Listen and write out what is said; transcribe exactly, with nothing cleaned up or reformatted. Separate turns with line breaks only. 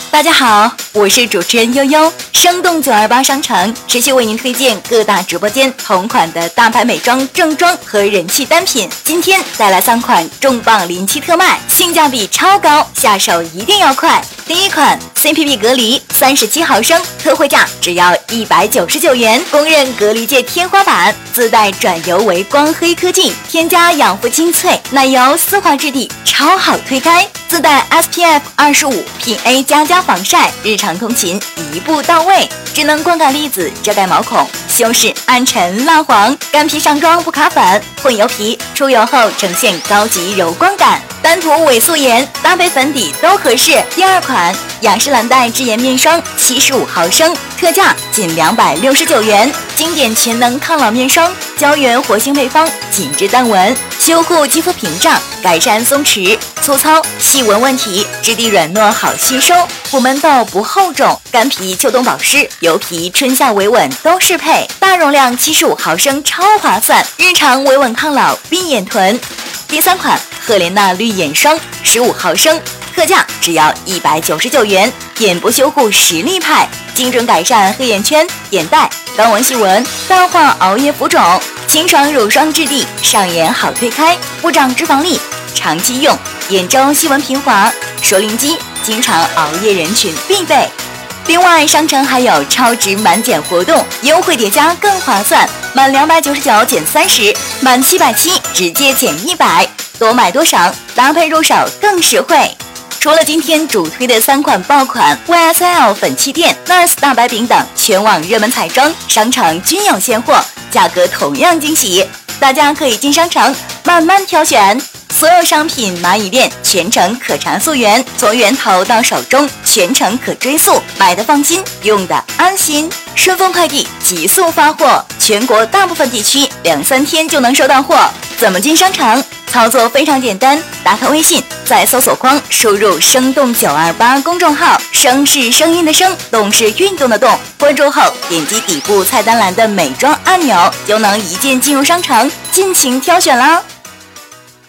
大家好，我是主持人悠悠。生动九二八商城持续为您推荐各大直播间同款的大牌美妆、正装和人气单品。今天带来三款重磅临期特卖，性价比超高，下手一定要快。第一款 C P P 隔离三十七毫升，特惠价只要一百九十九元，公认隔离界天花板，自带转油为光黑科技，添加养肤清脆奶油丝滑质地，超好推开。自带 S P F 二十五 P A 加加防晒，日常通勤一步到位。智能光感粒子遮盖毛孔，修饰暗沉蜡黄，干皮上妆不卡粉，混油皮出油后呈现高级柔光感。单涂伪素颜搭配粉底都合适。第二款雅诗兰黛智颜面霜七十五毫升，特价仅两百六十九元，经典全能抗老面霜，胶原活性配方，紧致淡纹，修护肌肤屏障，改善松弛、粗糙、细纹问题，质地软糯好吸收，不闷痘不厚肿，干皮秋冬保湿，油皮春夏维稳都适配。大容量七十五毫升超划算，日常维稳抗老闭眼臀。第三款赫莲娜绿眼霜十五毫升，特价只要一百九十九元，眼部修护实力派，精准改善黑眼圈、眼袋、高纹细纹，淡化熬夜浮肿，清爽乳霜质地，上眼好推开，不长脂肪粒，长期用，眼周细纹平滑，熟龄肌经常熬夜人群必备。另外，商城还有超值满减活动，优惠叠加更划算，满两百九十九减三十，满七百七直接减一百，多买多赏，搭配入手更实惠。除了今天主推的三款爆款 Y S L 粉气垫、N A R S 大白饼等全网热门彩妆，商城均有现货，价格同样惊喜，大家可以进商城慢慢挑选。所有商品蚂蚁链全程可查溯源，从源头到手中全程可追溯，买的放心，用的安心。顺丰快递急速发货，全国大部分地区两三天就能收到货。怎么进商城？操作非常简单，打开微信，在搜索框输入生动九二八公众号，声是声音的声，动是运动的动，关注后点击底部菜单栏的美妆按钮，就能一键进入商城，尽情挑选啦。